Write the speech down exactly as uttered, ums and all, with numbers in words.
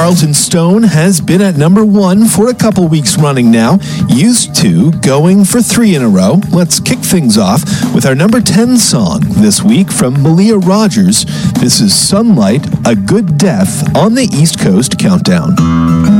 Charlton Stone has been at number one for a couple weeks running now, used to going for three in a row. Let's kick things off with our number ten song this week from Malia Rogers. This is Sunlight, A Good Death on the East Coast Countdown.